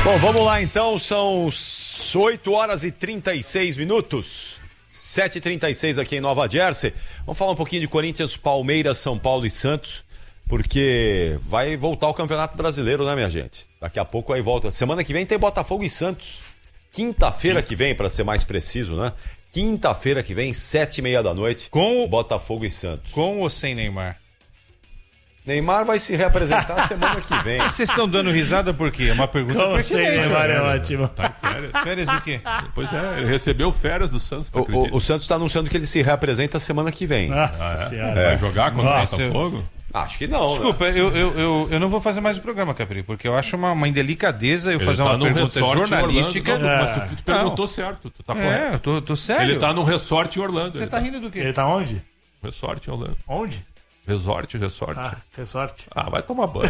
Bom, vamos lá então, são 8 horas e 36 minutos, 7h36 aqui em Nova Jersey. Vamos falar um pouquinho de Corinthians, Palmeiras, São Paulo e Santos, porque vai voltar o Campeonato Brasileiro, né, minha gente? Daqui a pouco aí volta. Semana que vem tem Botafogo e Santos. Quinta-feira que vem, para ser mais preciso, né? Quinta-feira que vem, 7h30 da noite, com Botafogo e Santos. Com ou sem Neymar? Neymar vai se reapresentar semana que vem. Vocês estão dando risada por quê? É uma pergunta Como sem Neymar é né? ótimo. Tá em férias. Férias do quê? Pois é, ele recebeu férias do Santos. O Santos está anunciando que ele se reapresenta semana que vem. Nossa senhora. Vai jogar contra o Nossa, Botafogo? Acho que não. Desculpa, né? eu não vou fazer mais o programa, Capri, porque eu acho uma indelicadeza eu fazer tá uma num pergunta resort em jornalística. Orlando. Não, mas tu perguntou certo, tu tá correto. Eu tô sério. Ele tá num resort em Orlando. Você tá rindo do quê? Ele tá onde? Resort em Orlando. Onde? Resort. Ah, ressorte. Ah, vai tomar banho.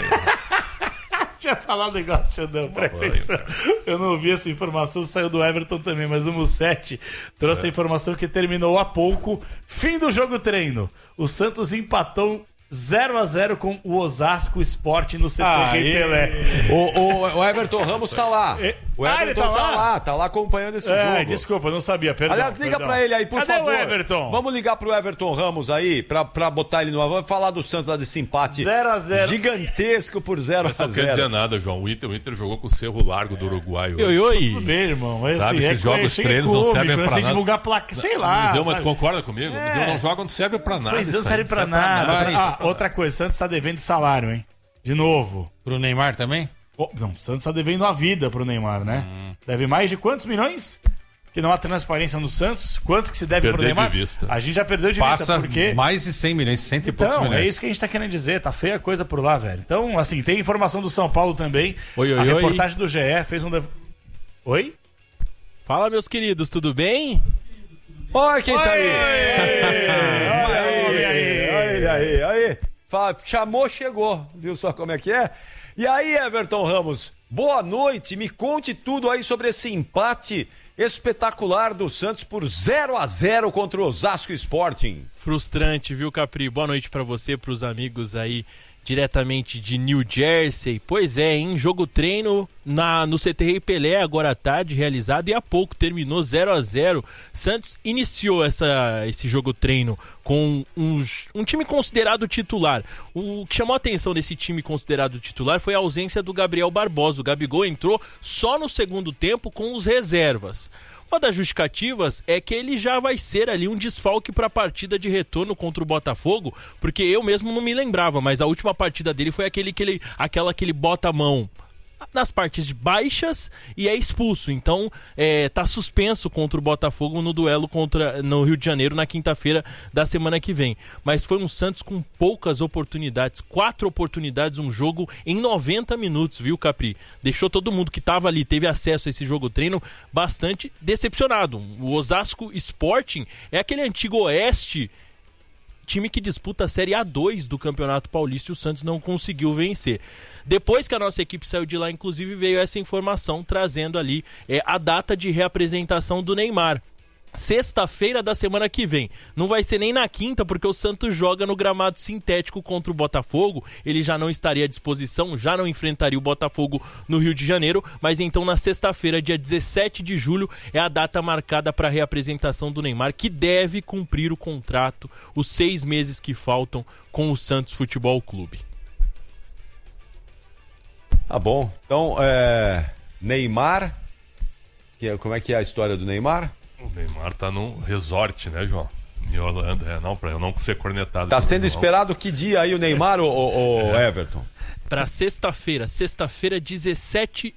Tinha falado um negócio, Xandão, presta atenção. Eu não ouvi essa informação, saiu do Everton também, mas o Mussetti trouxe a informação que terminou há pouco. Fim do jogo treino. O Santos empatou 0-0 com o Osasco Sport no CT Rei Pelé. O Everton Ramos tá lá. O Everton ele tá lá? acompanhando esse jogo. Desculpa, eu não sabia, perdão. Aliás, liga pra ele aí, por Cadê favor. o Everton? Vamos ligar pro Everton Ramos aí, pra botar ele no ar. Vamos falar do Santos lá desse empate 0-0. gigantesco por 0-0. Não quer dizer nada, João. O Inter jogou com o Cerro Largo do Uruguai hoje. Tudo bem, irmão. Mas, Sabe, assim, esses jogos treinos não servem pra nada. divulgar placa, sei lá. Mas tu concorda comigo? Mas não joga, não serve pra nada. Pois não serve pra nada. Outra coisa, o Santos tá devendo salário, hein? De novo. Pro Neymar também? Não, o Santos tá devendo a vida pro Neymar, né? Deve mais de quantos milhões? Que não há transparência no Santos. Quanto que se deve pro Neymar? De vista. A gente já perdeu de vista, porque... mais de 100 milhões, 100 e poucos Então, milhões. é isso que a gente tá querendo dizer. Tá feia a coisa por lá, velho. Então, assim, tem informação do São Paulo também. Oi. Reportagem do GE fez um... Oi? Fala, meus queridos, tudo bem? Olha quem tá aí. Olha aí. Chamou, chegou. Viu só como é que é? E aí, Everton Ramos, boa noite. Me conte tudo aí sobre esse empate espetacular do Santos por 0-0 contra o Osasco Sporting. Frustrante, viu, Capri? Boa noite pra você, pros amigos aí diretamente de New Jersey. Pois é, em jogo treino no CT Rei Pelé, agora à tarde, realizado, e há pouco terminou 0-0. Santos iniciou esse jogo treino com um time considerado titular. O que chamou a atenção desse time considerado titular foi a ausência do Gabriel Barbosa. O Gabigol entrou só no segundo tempo com os reservas. Uma das justificativas é que ele já vai ser ali um desfalque para a partida de retorno contra o Botafogo, porque eu mesmo não me lembrava, mas a última partida dele foi aquela que ele bota a mão nas partes baixas e é expulso. Então tá suspenso contra o Botafogo no duelo no Rio de Janeiro na quinta-feira da semana que vem. Mas foi um Santos com poucas oportunidades, 4 oportunidades, um jogo em 90 minutos, viu, Capri? Deixou todo mundo que estava ali, teve acesso a esse jogo treino, bastante decepcionado. O Osasco Sporting é aquele antigo Oeste, time que disputa a Série A2 do Campeonato Paulista, e o Santos não conseguiu vencer. Depois que a nossa equipe saiu de lá, inclusive, veio essa informação trazendo ali a data de reapresentação do Neymar. Sexta-feira da semana que vem. Não vai ser nem na quinta, porque o Santos joga no gramado sintético contra o Botafogo. Ele já não estaria à disposição, já não enfrentaria o Botafogo no Rio de Janeiro, mas então na sexta-feira, dia 17 de julho, é a data marcada para a reapresentação do Neymar, que deve cumprir o contrato, os 6 meses que faltam com o Santos Futebol Clube. Tá bom. Então, Neymar, como é que é a história do Neymar? O Neymar tá num resort, né, João? Em Orlando, pra eu não ser cornetado. Tá sendo esperado que dia aí o Neymar, o Everton? Para sexta-feira, 17